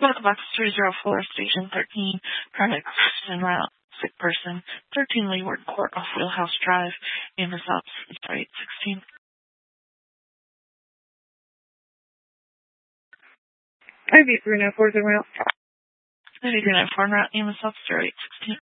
Welcome back to 304 Station 13, Private Christian Route, Sick Person, 13 Leeward Court off Wheelhouse Drive, Amherst, 816. IV 394 route. IV 394 route, Amherst, 816.